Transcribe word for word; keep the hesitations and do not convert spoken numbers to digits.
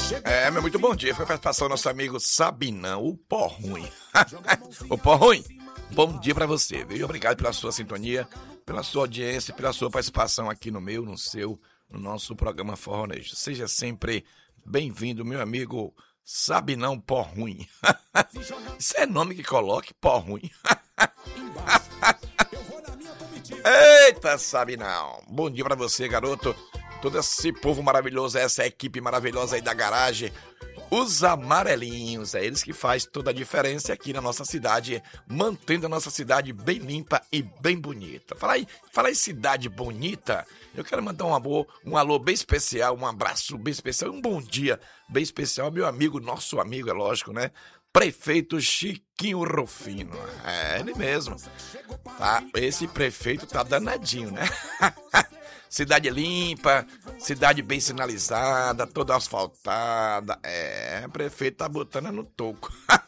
É, meu muito bom dia. Foi a participação do nosso amigo Sabinão, o pó ruim. O pó ruim, bom dia pra você, viu? Obrigado pela sua sintonia, pela sua audiência, pela sua participação aqui no meu, no seu, no nosso programa Forronejo. Seja sempre bem-vindo, meu amigo Sabinão Pó Ruim. Isso é nome que coloque, Pó Ruim. Eita, Sabinão. Bom dia pra você, garoto. Todo esse povo maravilhoso, essa equipe maravilhosa aí da garagem. Os amarelinhos, é eles que fazem toda a diferença aqui na nossa cidade, mantendo a nossa cidade bem limpa e bem bonita. Fala aí, fala aí cidade bonita, eu quero mandar um amor, um alô bem especial, um abraço bem especial, um bom dia bem especial, meu amigo, nosso amigo, é lógico, né? Prefeito Chiquinho Rufino, é ele mesmo, tá? Esse prefeito tá danadinho, né? Cidade limpa, cidade bem sinalizada, toda asfaltada. É, o prefeito tá botando no toco.